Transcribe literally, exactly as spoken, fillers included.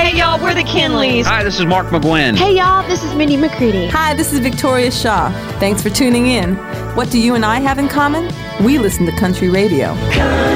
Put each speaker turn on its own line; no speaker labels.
Hey, y'all, we're the Kinleys.
Hi, this is Mark McGuinn.
Hey, y'all, this is Mindy McCready.
Hi, this is Victoria Shaw. Thanks for tuning in. What do you and I have in common? We listen to country radio.